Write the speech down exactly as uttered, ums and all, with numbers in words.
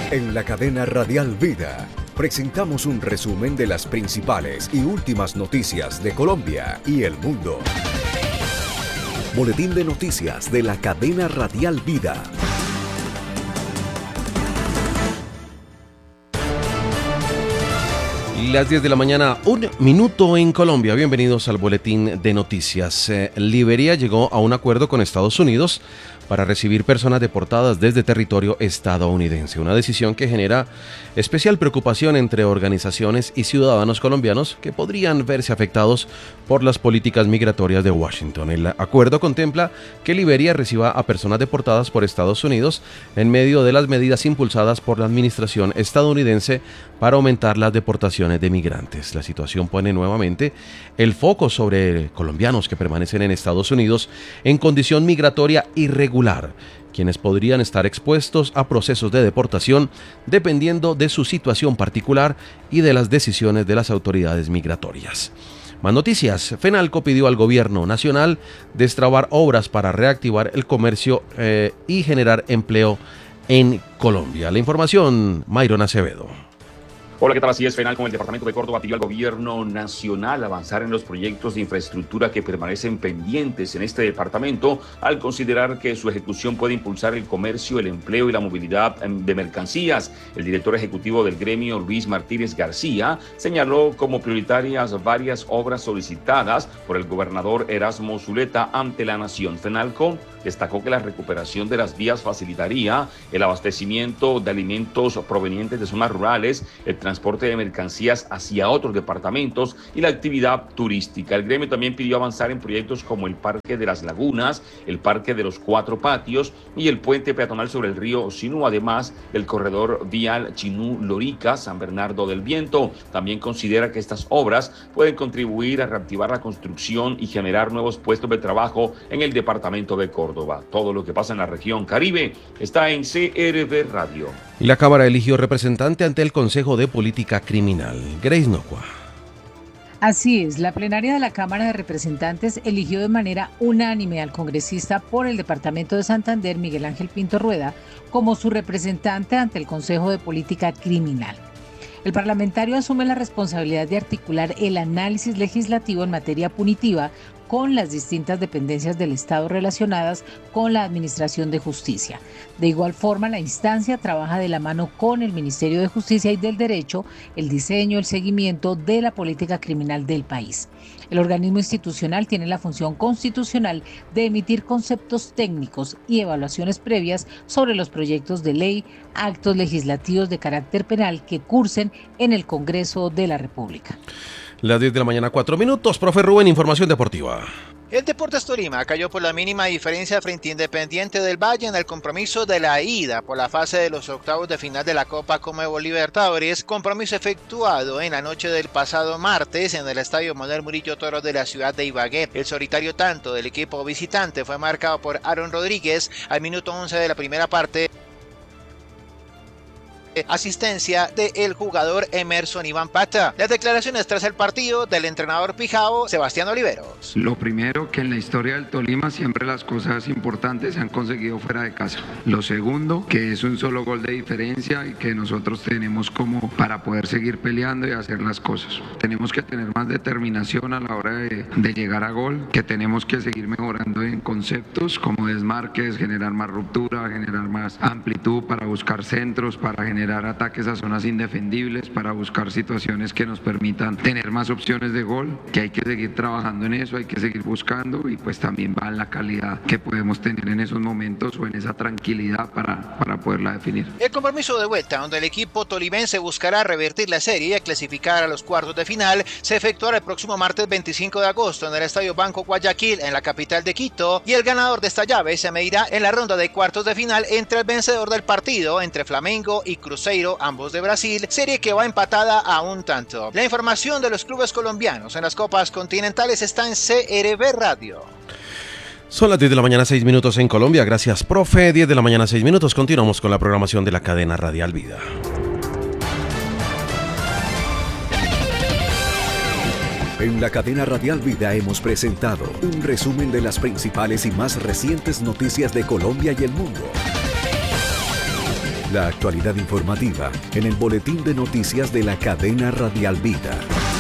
En la cadena Radial Vida presentamos un resumen de las principales y últimas noticias de Colombia y el mundo. Boletín de noticias de la cadena Radial Vida. Las diez de la mañana, un minuto en Colombia. Bienvenidos al Boletín de Noticias. Eh, Liberia llegó a un acuerdo con Estados Unidos para recibir personas deportadas desde territorio estadounidense. Una decisión que genera especial preocupación entre organizaciones y ciudadanos colombianos que podrían verse afectados por las políticas migratorias de Washington. El acuerdo contempla que Liberia reciba a personas deportadas por Estados Unidos en medio de las medidas impulsadas por la administración estadounidense para aumentar las deportaciones de migrantes. La situación pone nuevamente el foco sobre colombianos que permanecen en Estados Unidos en condición migratoria irregular, quienes podrían estar expuestos a procesos de deportación dependiendo de su situación particular y de las decisiones de las autoridades migratorias. Más noticias. FENALCO pidió al gobierno nacional destrabar obras para reactivar el comercio eh, y generar empleo en Colombia. La información, Mayron Acevedo. Hola, ¿qué tal? Así es, FENALCO, el departamento de Córdoba pidió al gobierno nacional avanzar en los proyectos de infraestructura que permanecen pendientes en este departamento al considerar que su ejecución puede impulsar el comercio, el empleo y la movilidad de mercancías. El director ejecutivo del gremio, Luis Martínez García, señaló como prioritarias varias obras solicitadas por el gobernador Erasmo Zuleta ante la nación. FENALCO destacó que la recuperación de las vías facilitaría el abastecimiento de alimentos provenientes de zonas rurales, el transporte de mercancías hacia otros departamentos y la actividad turística. El gremio también pidió avanzar en proyectos como el Parque de las Lagunas, el Parque de los Cuatro Patios y el puente peatonal sobre el río Sinú, además del corredor vial Chinú-Lorica, San Bernardo del Viento. También considera que estas obras pueden contribuir a reactivar la construcción y generar nuevos puestos de trabajo en el departamento de Córdoba. Todo lo que pasa en la región Caribe está en C R V Radio. La Cámara eligió representante ante el Consejo de Política Criminal. Grace Nocua. Así es, la plenaria de la Cámara de Representantes eligió de manera unánime al congresista por el Departamento de Santander, Miguel Ángel Pinto Rueda, como su representante ante el Consejo de Política Criminal. El parlamentario asume la responsabilidad de articular el análisis legislativo en materia punitiva con las distintas dependencias del Estado relacionadas con la Administración de Justicia. De igual forma, la instancia trabaja de la mano con el Ministerio de Justicia y del Derecho, el diseño, el seguimiento de la política criminal del país. El organismo institucional tiene la función constitucional de emitir conceptos técnicos y evaluaciones previas sobre los proyectos de ley, actos legislativos de carácter penal que cursen en el Congreso de la República. Las diez de la mañana, cuatro minutos. Profe Rubén, información deportiva. El Deportes Tolima cayó por la mínima diferencia frente a Independiente del Valle en el compromiso de la ida por la fase de los octavos de final de la Copa Conmebol Libertadores, compromiso efectuado en la noche del pasado martes en el Estadio Manuel Murillo Toro de la ciudad de Ibagué. El solitario tanto del equipo visitante fue marcado por Aaron Rodríguez al minuto once de la primera parte. Asistencia del jugador Emerson Iván Pata. Las declaraciones tras el partido del entrenador Pijao, Sebastián Oliveros. Lo primero, que en la historia del Tolima siempre las cosas importantes se han conseguido fuera de casa. Lo segundo, que es un solo gol de diferencia y que nosotros tenemos como para poder seguir peleando y hacer las cosas. Tenemos que tener más determinación a la hora de, de llegar a gol, que tenemos que seguir mejorando en conceptos como desmarques, generar más ruptura, generar más amplitud para buscar centros, para generar generar ataques a zonas indefendibles, para buscar situaciones que nos permitan tener más opciones de gol, que hay que seguir trabajando en eso, hay que seguir buscando y pues también va en la calidad que podemos tener en esos momentos o en esa tranquilidad para, para poderla definir. El compromiso de vuelta, donde el equipo tolimense buscará revertir la serie y clasificar a los cuartos de final, se efectuará el próximo martes veinticinco de agosto en el Estadio Banco Guayaquil, en la capital de Quito, y el ganador de esta llave se medirá en la ronda de cuartos de final entre el vencedor del partido entre Flamengo y Cruzeiro, ambos de Brasil, serie que va empatada a un tanto. La información de los clubes colombianos en las copas continentales está en C R V Radio. Son las diez de la mañana, seis minutos en Colombia. Gracias, profe. diez de la mañana, seis minutos. Continuamos con la programación de la cadena Radial Vida. En la cadena Radial Vida hemos presentado un resumen de las principales y más recientes noticias de Colombia y el mundo. La actualidad informativa en el boletín de noticias de la cadena Radial Vida.